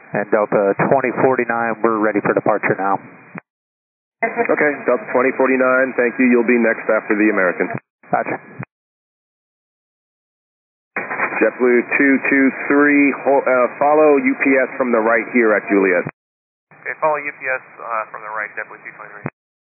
And Delta 2049, we're ready for departure now. Okay, Delta 2049, thank you. You'll be next after the American. Gotcha. JetBlue 223, follow UPS from the right here at Juliet. Okay, follow UPS from the right, JetBlue 223.